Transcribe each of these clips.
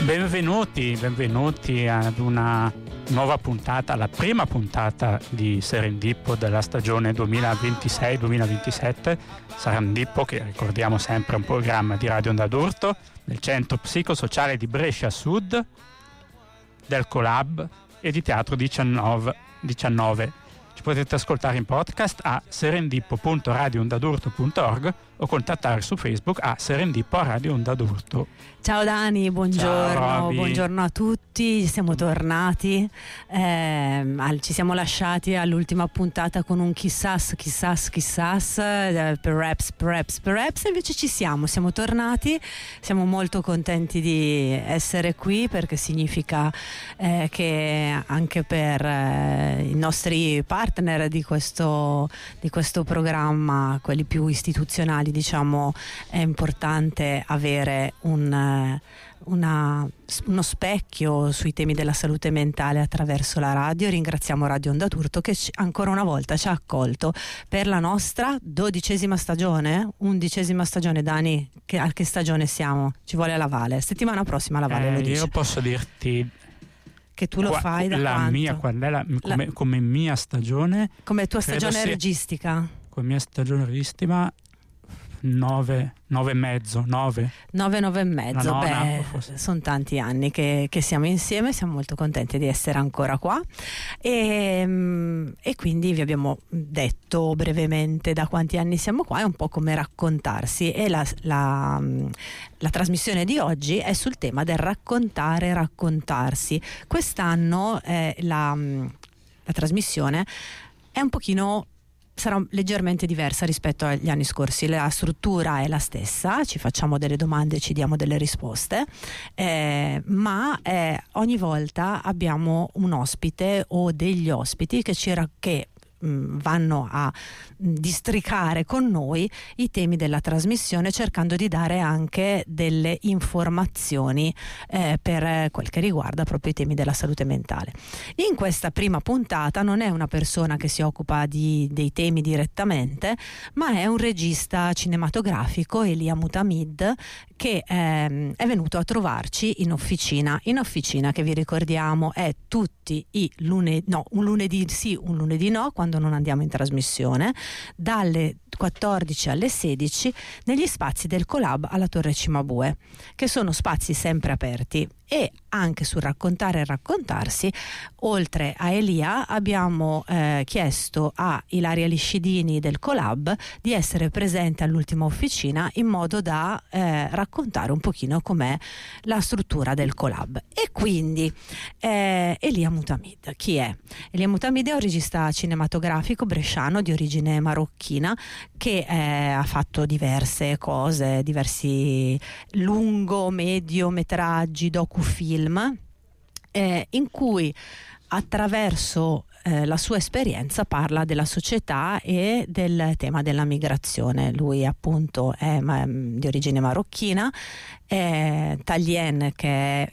Benvenuti ad una nuova puntata, la prima puntata di Serendippo della stagione 2026-2027. Serendippo, che ricordiamo sempre, è un programma di Radio Onda d'Urto, del Centro Psicosociale di Brescia Sud, del Colab e di Teatro 19. Ci potete ascoltare in podcast a serendippo.radioondadurto.org o contattare su Facebook a Serendippo Radio Onda d'Urto. Ciao Dani, buongiorno, buongiorno a tutti, siamo tornati, ci siamo lasciati all'ultima puntata con un chissas, perhaps, invece siamo tornati, siamo molto contenti di essere qui perché significa che anche per i nostri partner di questo programma, quelli più istituzionali, diciamo, è importante avere uno specchio sui temi della salute mentale attraverso la radio. Ringraziamo Radio Onda d'Urto che ancora una volta ci ha accolto per la nostra 12ª stagione, 11ª stagione. Dani, a che stagione siamo? Ci vuole la Vale, settimana prossima la Vale lo dice. Io posso dirti che tu lo fai da la quanto? Mia, qual è come mia stagione? Come tua stagione registica? Come mia stagione registica 9 e mezzo. Sono tanti anni che siamo insieme, siamo molto contenti di essere ancora qua e quindi vi abbiamo detto brevemente da quanti anni siamo qua, è un po' come raccontarsi, e la trasmissione di oggi è sul tema del raccontarsi. Quest'anno la trasmissione è un pochino, sarà leggermente diversa rispetto agli anni scorsi. La struttura è la stessa, ci facciamo delle domande, ci diamo delle risposte, ma ogni volta abbiamo un ospite o degli ospiti che vanno a districare con noi i temi della trasmissione, cercando di dare anche delle informazioni per quel che riguarda proprio i temi della salute mentale. In questa prima puntata non è una persona che si occupa dei temi direttamente, ma è un regista cinematografico, Elia Mutamid, che è venuto a trovarci in officina che vi ricordiamo è tutti i lunedì, un lunedì sì, un lunedì no, quando non andiamo in trasmissione, dalle 14 alle 16 negli spazi del Colab alla Torre Cimabue, che sono spazi sempre aperti. E anche sul raccontare e raccontarsi, oltre a Elia, abbiamo chiesto a Ilaria Liscidini del Colab di essere presente all'ultima officina in modo da raccontare un pochino com'è la struttura del Colab. E quindi Elia Mutamid, chi è? Elia Mutamid è un regista cinematografico bresciano di origine marocchina che ha fatto diverse cose, diversi lungo, mediometraggi, docufilm, in cui attraverso la sua esperienza parla della società e del tema della migrazione. Lui appunto è di origine marocchina. Tallien, che è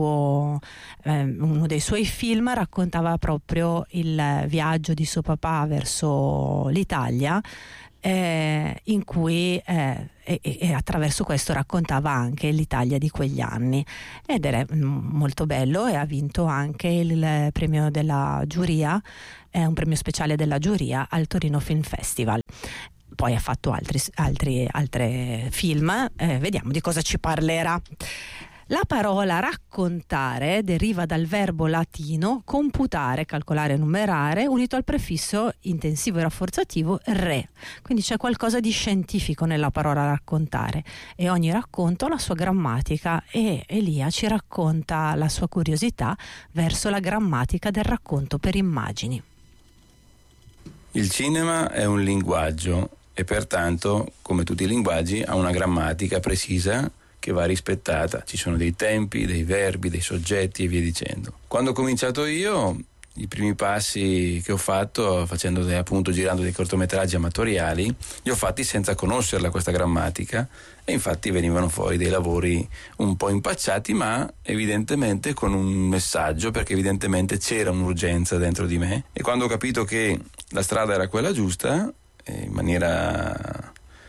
uno dei suoi film, raccontava proprio il viaggio di suo papà verso l'Italia, in cui e attraverso questo raccontava anche l'Italia di quegli anni, ed era molto bello, e ha vinto anche il premio della giuria, un premio speciale della giuria al Torino Film Festival. Poi ha fatto altri film, vediamo di cosa ci parlerà. La parola raccontare deriva dal verbo latino computare, calcolare, numerare, unito al prefisso intensivo e rafforzativo re. Quindi c'è qualcosa di scientifico nella parola raccontare, e ogni racconto ha la sua grammatica, e Elia ci racconta la sua curiosità verso la grammatica del racconto per immagini. Il cinema è un linguaggio e pertanto, come tutti i linguaggi, ha una grammatica precisa che va rispettata. Ci sono dei tempi, dei verbi, dei soggetti e via dicendo. Quando ho cominciato io, i primi passi che ho fatto, girando dei cortometraggi amatoriali, li ho fatti senza conoscerla questa grammatica, e infatti venivano fuori dei lavori un po' impacciati, ma evidentemente con un messaggio, perché evidentemente c'era un'urgenza dentro di me. E quando ho capito che la strada era quella giusta, in maniera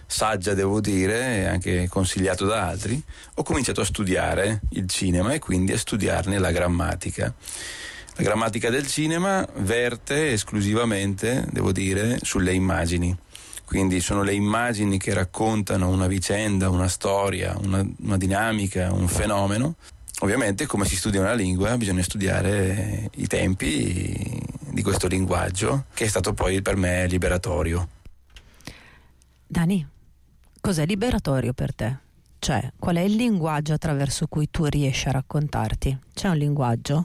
saggia devo dire, e anche consigliato da altri, ho cominciato a studiare il cinema e quindi a studiarne la grammatica. La grammatica del cinema verte esclusivamente, devo dire, sulle immagini. Quindi sono le immagini che raccontano una vicenda, una storia, una dinamica, un fenomeno. Ovviamente, come si studia una lingua, bisogna studiare i tempi di questo linguaggio, che è stato poi per me liberatorio. Dani, cos'è liberatorio per te? Cioè, qual è il linguaggio attraverso cui tu riesci a raccontarti? C'è un linguaggio?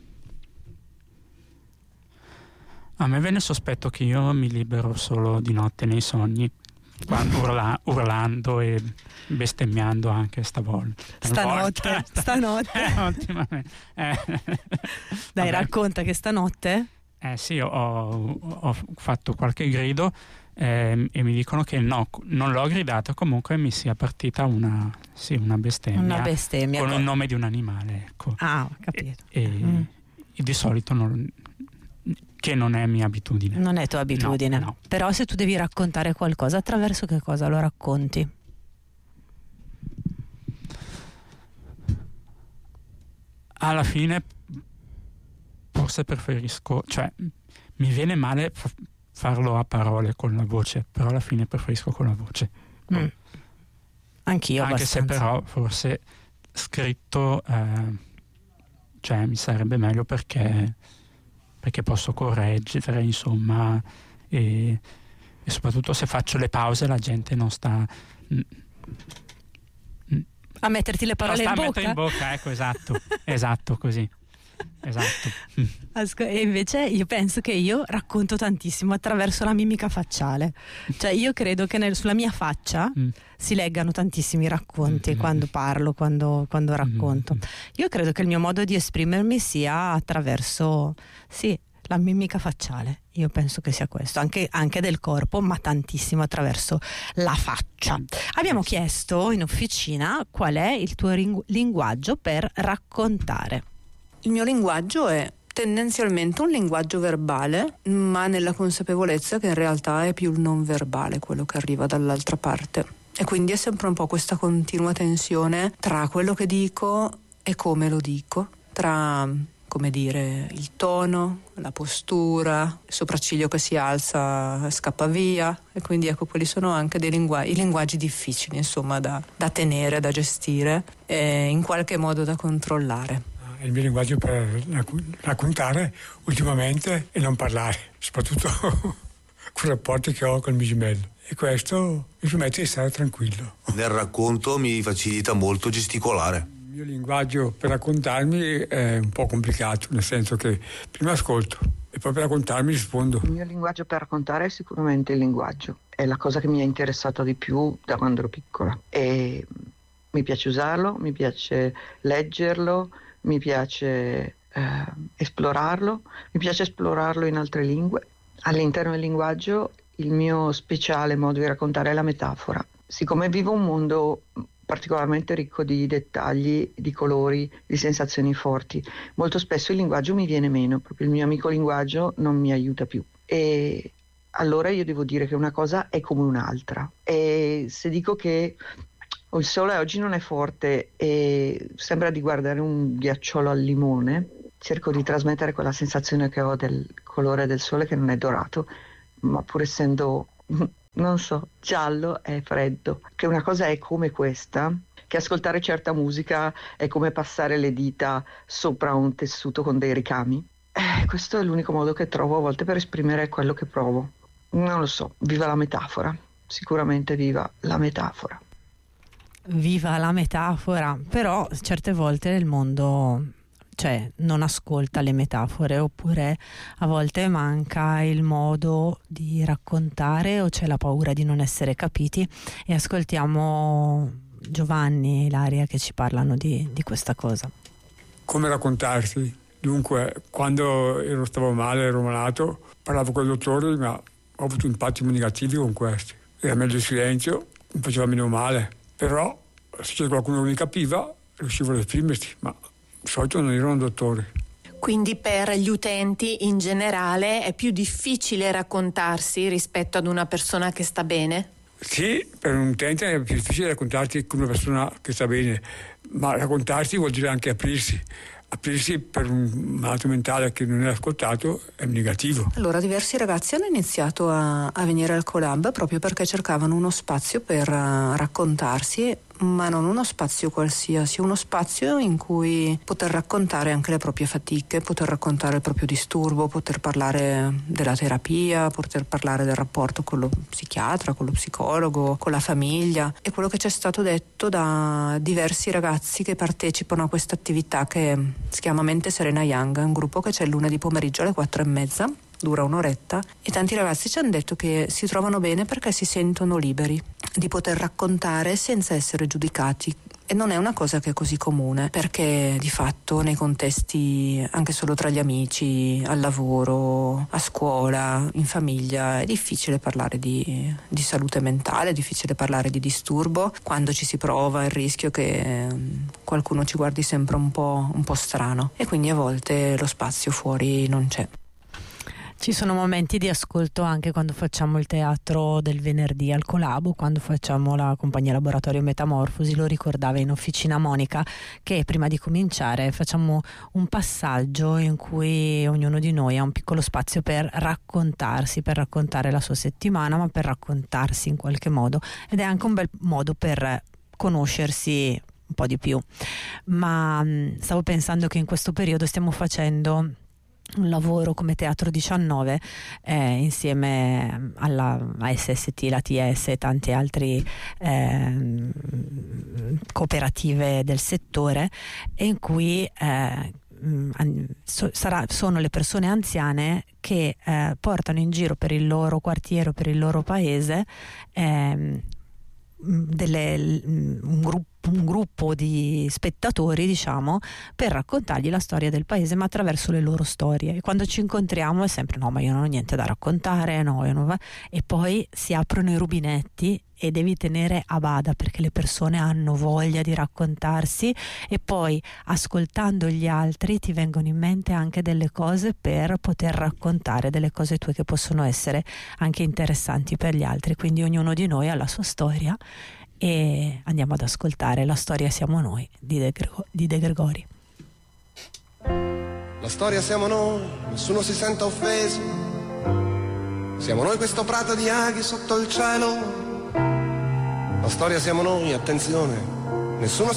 A me viene sospetto che io mi libero solo di notte nei sogni, urlando e bestemmiando anche stanotte. Ultimamente. Dai, racconta che stanotte? Sì, ho fatto qualche grido e mi dicono che no, non l'ho gridata, comunque mi sia partita una bestemmia. Una bestemmia. Con il nome di un animale, ecco. Ah, ho capito. E di solito che non è mia abitudine. Non è tua abitudine. No. Però se tu devi raccontare qualcosa, attraverso che cosa lo racconti? Alla fine forse preferisco, cioè mi viene male farlo a parole con la voce, però alla fine preferisco con la voce. Anch'io anche abbastanza. Se però forse scritto cioè mi sarebbe meglio perché posso correggere, insomma, e soprattutto se faccio le pause la gente non sta a metterti le parole in bocca? In bocca, ecco, esatto, così. Esatto. E invece io penso che io racconto tantissimo attraverso la mimica facciale. Cioè io credo che sulla mia faccia si leggano tantissimi racconti quando parlo, quando racconto. Io credo che il mio modo di esprimermi sia attraverso la mimica facciale. Io penso che sia questo, anche del corpo, ma tantissimo attraverso la faccia. Abbiamo chiesto in officina qual è il tuo linguaggio per raccontare. Il mio linguaggio è tendenzialmente un linguaggio verbale, ma nella consapevolezza che in realtà è più il non verbale quello che arriva dall'altra parte. E quindi è sempre un po' questa continua tensione tra quello che dico e come lo dico, tra, come dire, il tono, la postura, il sopracciglio che si alza, scappa via. E quindi ecco, quelli sono anche i linguaggi difficili, insomma, da tenere, da gestire e in qualche modo da controllare. Il mio linguaggio per raccontare ultimamente e non parlare, soprattutto con i rapporti che ho col mio gemello. E questo mi permette di stare tranquillo. Nel racconto mi facilita molto gesticolare. Il mio linguaggio per raccontarmi è un po' complicato, nel senso che prima ascolto e poi per raccontarmi rispondo. Il mio linguaggio per raccontare è sicuramente il linguaggio. È la cosa che mi ha interessato di più da quando ero piccola. E mi piace usarlo, mi piace leggerlo, mi piace esplorarlo in altre lingue. All'interno del linguaggio il mio speciale modo di raccontare è la metafora. Siccome vivo un mondo particolarmente ricco di dettagli, di colori, di sensazioni forti, molto spesso il linguaggio mi viene meno, proprio il mio amico linguaggio non mi aiuta più. E allora io devo dire che una cosa è come un'altra. E se dico che il sole oggi non è forte e sembra di guardare un ghiacciolo al limone, cerco di trasmettere quella sensazione che ho del colore del sole, che non è dorato, ma pur essendo, non so, giallo è freddo. Che una cosa è come questa, che ascoltare certa musica è come passare le dita sopra un tessuto con dei ricami. Questo è l'unico modo che trovo a volte per esprimere quello che provo. Non lo so, viva la metafora, sicuramente viva la metafora. Viva la metafora, però certe volte il mondo non ascolta le metafore, oppure a volte manca il modo di raccontare o c'è la paura di non essere capiti, e ascoltiamo Giovanni e Ilaria che ci parlano di questa cosa. Come raccontarsi? Dunque, quando stavo male, ero malato, parlavo con i dottori, ma ho avuto impatti negativi con questi. Era meglio il silenzio, mi faceva meno male. Però se c'è qualcuno che mi capiva riuscivo ad esprimersi, ma di solito non erano dottori. Quindi per gli utenti in generale è più difficile raccontarsi rispetto ad una persona che sta bene? Sì, per un utente è più difficile raccontarsi con una persona che sta bene, ma raccontarsi vuol dire anche aprirsi. Aprirsi per un malato mentale che non è ascoltato è negativo. Allora diversi ragazzi hanno iniziato a venire al Colab proprio perché cercavano uno spazio per raccontarsi, ma non uno spazio qualsiasi, uno spazio in cui poter raccontare anche le proprie fatiche, poter raccontare il proprio disturbo, poter parlare della terapia, poter parlare del rapporto con lo psichiatra, con lo psicologo, con la famiglia. E quello che ci è stato detto da diversi ragazzi che partecipano a questa attività che si chiama Mente Serena Young, è un gruppo che c'è il lunedì pomeriggio alle 4:30, dura un'oretta, e tanti ragazzi ci hanno detto che si trovano bene perché si sentono liberi di poter raccontare senza essere giudicati. E non è una cosa che è così comune, perché di fatto nei contesti anche solo tra gli amici, al lavoro, a scuola, in famiglia è difficile parlare di salute mentale, è difficile parlare di disturbo quando ci si prova il rischio che qualcuno ci guardi sempre un po' strano, e quindi a volte lo spazio fuori non c'è. Ci sono momenti di ascolto anche quando facciamo il teatro del venerdì al Colab, quando facciamo la compagnia laboratorio Metamorfosi. Lo ricordava in officina Monica, che prima di cominciare facciamo un passaggio in cui ognuno di noi ha un piccolo spazio per raccontarsi, per raccontare la sua settimana, ma per raccontarsi in qualche modo, ed è anche un bel modo per conoscersi un po' di più. Ma stavo pensando che in questo periodo stiamo facendo un lavoro come Teatro 19 insieme alla SST, la TS e tante altre cooperative del settore, e in cui sono le persone anziane che portano in giro per il loro quartiere, per il loro paese un gruppo di spettatori, diciamo, per raccontargli la storia del paese, ma attraverso le loro storie. E quando ci incontriamo è sempre: no, ma io non ho niente da raccontare, no, io non e poi si aprono i rubinetti e devi tenere a bada, perché le persone hanno voglia di raccontarsi, e poi ascoltando gli altri ti vengono in mente anche delle cose per poter raccontare, delle cose tue che possono essere anche interessanti per gli altri. Quindi ognuno di noi ha la sua storia e andiamo ad ascoltare La storia siamo noi di De Gregori. La storia siamo noi, nessuno si senta offeso. Siamo noi questo prato di aghi sotto il cielo. La storia siamo noi, attenzione, nessuno